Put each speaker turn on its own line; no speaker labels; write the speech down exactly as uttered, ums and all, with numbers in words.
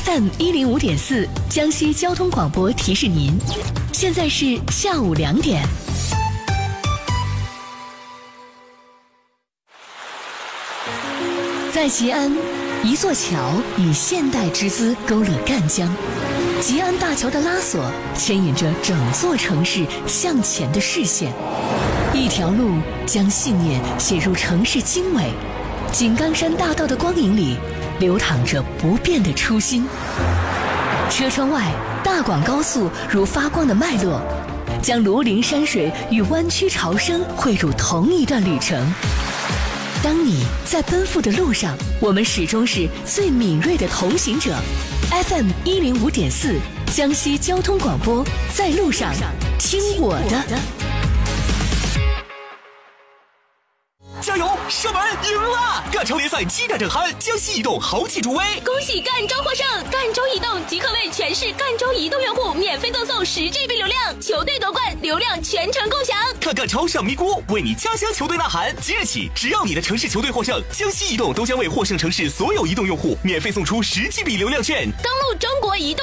F M 一零五点四江西交通广播提示您，现在是下午两点。在吉安，一座桥以现代之姿勾勒赣江。吉安大桥的拉索牵引着整座城市向前的视线，一条路将信念写入城市经纬。井冈山大道的光影里，流淌着不变的初心。车窗外，大广高速如发光的脉络，将庐陵山水与湾区潮生汇入同一段旅程。当你在奔赴的路上，我们始终是最敏锐的同行者。F M 一零五点四，江西交通广播，在路上听我的。
加油！射门赢了！赣超联赛激战正酣，江西移动豪气助威！
恭喜赣州获胜！赣州移动即刻为全市赣州移动用户免费赠送十 G B 流量，球队夺冠，流量全程共享。
看赣超上咪咕，为你家乡球队呐喊！即日起，只要你的城市球队获胜，江西移动都将为获胜城市所有移动用户免费送出十 G B 流量券。
登录中国移动